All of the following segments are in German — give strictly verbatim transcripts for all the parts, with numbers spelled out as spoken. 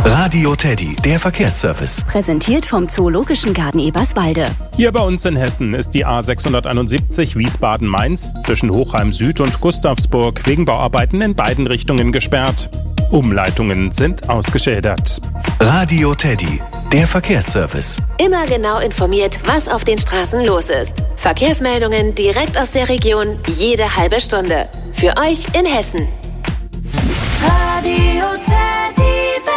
Radio Teddy, der Verkehrsservice. Präsentiert vom Zoologischen Garten Eberswalde. Hier bei uns in Hessen ist die A sechshunderteinundsiebzig Wiesbaden-Mainz zwischen Hochheim Süd und Gustavsburg wegen Bauarbeiten in beiden Richtungen gesperrt. Umleitungen sind ausgeschildert. Radio Teddy, der Verkehrsservice. Immer genau informiert, was auf den Straßen los ist. Verkehrsmeldungen direkt aus der Region, jede halbe Stunde. Für euch in Hessen. Radio Teddy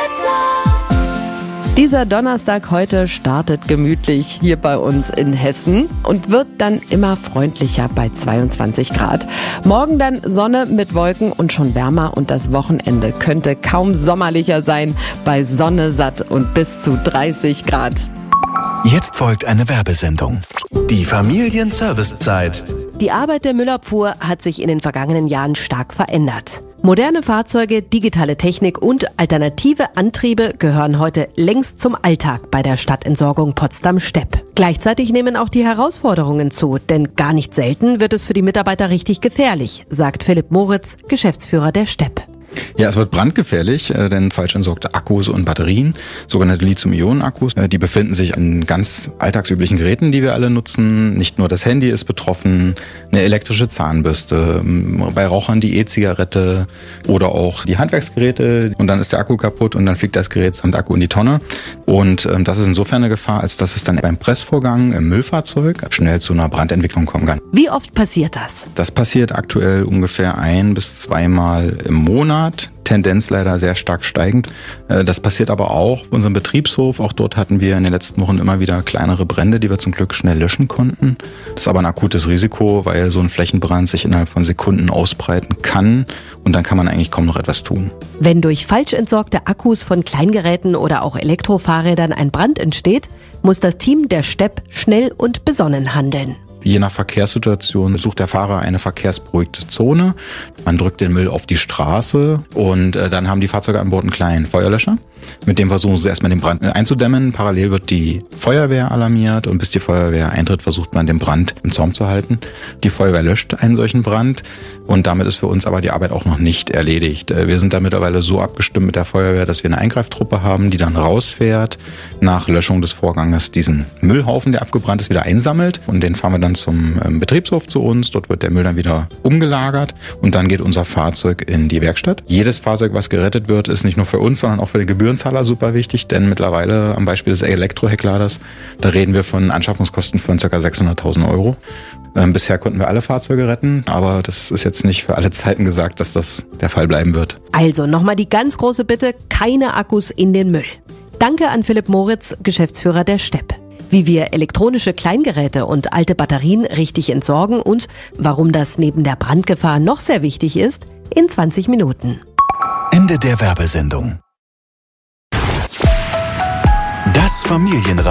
Wetter. Dieser Donnerstag heute startet gemütlich hier bei uns in Hessen und wird dann immer freundlicher bei zweiundzwanzig Grad. Morgen dann Sonne mit Wolken und schon wärmer und das Wochenende könnte kaum sommerlicher sein bei Sonne satt und bis zu dreißig Grad. Jetzt folgt eine Werbesendung. Die Familienservicezeit. Die Arbeit der Müllabfuhr hat sich in den vergangenen Jahren stark verändert. Moderne Fahrzeuge, digitale Technik und alternative Antriebe gehören heute längst zum Alltag bei der Stadtentsorgung Potsdam-Stepp. Gleichzeitig nehmen auch die Herausforderungen zu, denn gar nicht selten wird es für die Mitarbeiter richtig gefährlich, sagt Philipp Moritz, Geschäftsführer der Stepp. Ja, es wird brandgefährlich, denn falsch entsorgte Akkus und Batterien, sogenannte Lithium-Ionen-Akkus, die befinden sich an ganz alltagsüblichen Geräten, die wir alle nutzen. Nicht nur das Handy ist betroffen, eine elektrische Zahnbürste, bei Rauchern die E-Zigarette oder auch die Handwerksgeräte. Und dann ist der Akku kaputt und dann fliegt das Gerät samt Akku in die Tonne. Und das ist insofern eine Gefahr, als dass es dann beim Pressvorgang im Müllfahrzeug schnell zu einer Brandentwicklung kommen kann. Wie oft passiert das? Das passiert aktuell ungefähr ein bis zweimal im Monat. Tendenz leider sehr stark steigend. Das passiert aber auch auf unserem Betriebshof. Auch dort hatten wir in den letzten Wochen immer wieder kleinere Brände, die wir zum Glück schnell löschen konnten. Das ist aber ein akutes Risiko, weil so ein Flächenbrand sich innerhalb von Sekunden ausbreiten kann und dann kann man eigentlich kaum noch etwas tun. Wenn durch falsch entsorgte Akkus von Kleingeräten oder auch Elektrofahrrädern ein Brand entsteht, muss das Team der Stepp schnell und besonnen handeln. Je nach Verkehrssituation sucht der Fahrer eine verkehrsberuhigte Zone. Man drückt den Müll auf die Straße und äh, dann haben die Fahrzeuge an Bord einen kleinen Feuerlöscher. Mit dem versuchen sie erstmal den Brand einzudämmen. Parallel wird die Feuerwehr alarmiert und bis die Feuerwehr eintritt, versucht man den Brand im Zaum zu halten. Die Feuerwehr löscht einen solchen Brand und damit ist für uns aber die Arbeit auch noch nicht erledigt. Wir sind da mittlerweile so abgestimmt mit der Feuerwehr, dass wir eine Eingreiftruppe haben, die dann rausfährt, nach Löschung des Vorganges diesen Müllhaufen, der abgebrannt ist, wieder einsammelt und den fahren wir dann zum Betriebshof zu uns. Dort wird der Müll dann wieder umgelagert und dann geht unser Fahrzeug in die Werkstatt. Jedes Fahrzeug, was gerettet wird, ist nicht nur für uns, sondern auch für den Gebühren Zahler super wichtig, denn mittlerweile am Beispiel des Elektroheckladers, da reden wir von Anschaffungskosten von ca. sechshunderttausend Euro. Ähm, bisher konnten wir alle Fahrzeuge retten, aber das ist jetzt nicht für alle Zeiten gesagt, dass das der Fall bleiben wird. Also nochmal die ganz große Bitte, keine Akkus in den Müll. Danke an Philipp Moritz, Geschäftsführer der Stepp. Wie wir elektronische Kleingeräte und alte Batterien richtig entsorgen und warum das neben der Brandgefahr noch sehr wichtig ist, in zwanzig Minuten. Ende der Werbesendung. Das Familienradio.